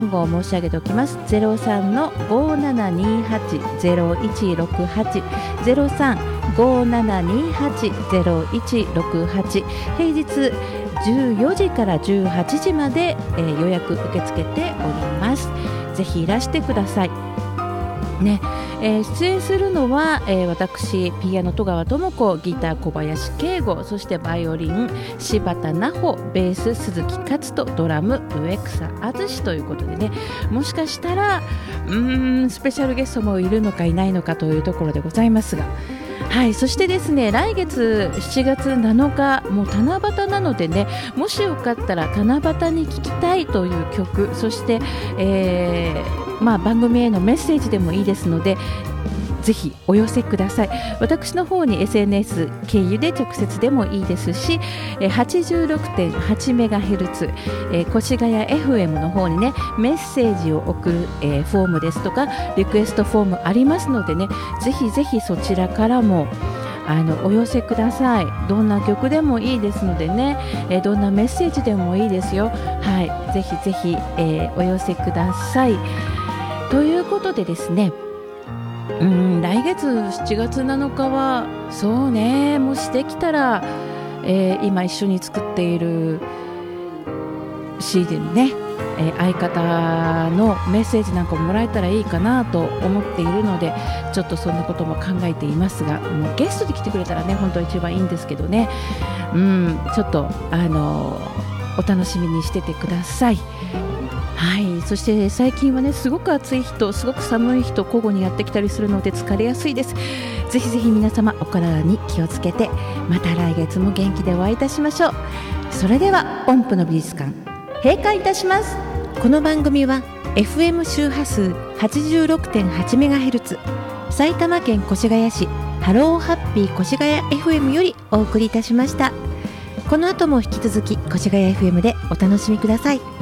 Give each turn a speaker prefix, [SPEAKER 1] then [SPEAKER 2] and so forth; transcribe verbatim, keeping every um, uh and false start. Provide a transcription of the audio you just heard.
[SPEAKER 1] 号を申し上げておきます。 ゼロさんのごーななにーはち ゼロいちろくはち ゼロさん ごーななにーはち ゼロいちろくはち、平日じゅうよじからじゅうはちじまで、えー、予約受け付けております。ぜひいらしてくださいね。えー、出演するのは、えー、私ピアノ戸川智子、ギター小林圭吾、そしてバイオリン柴田奈穂、ベース鈴木勝人、ドラム植草敦ということでね、もしかしたらうーんスペシャルゲストもいるのかいないのかというところでございますが、はい、そしてですね、来月しちがつなのか、もう七夕なのでね、もしよかったら七夕に聴きたいという曲、そして、えーまあ、番組へのメッセージでもいいですので、ぜひお寄せください。私の方に エスエヌエス 経由で直接でもいいですし、 はちじゅうろくてんはちメガヘルツ、えー、越谷 エフエム の方にね、メッセージを送る、えー、フォームですとかリクエストフォームありますのでね、ぜひぜひそちらからもあのお寄せください。どんな曲でもいいですのでね、えー、どんなメッセージでもいいですよ。はい、ぜひぜひ、えー、お寄せください。ということでですね、うん、来月しちがつなのかはそうね、もしできたら、えー、今一緒に作っている シーディー のね、えー、相方のメッセージなんかももらえたらいいかなと思っているので、ちょっとそんなことも考えていますが、もうゲストで来てくれたらね、本当一番いいんですけどね、うん、ちょっとあのー、お楽しみにしててください。はい、そして最近はね、すごく暑い日とすごく寒い日と交互にやってきたりするので疲れやすいです。ぜひぜひ皆様お体に気をつけて、また来月も元気でお会いいたしましょう。それでは音符の美術館閉館いたします。この番組は エフエム 周波数 はちじゅうろくてんはちメガヘルツ、 埼玉県越谷市ハローハッピー越谷 エフエム よりお送りいたしました。この後も引き続き越谷 エフエム でお楽しみください。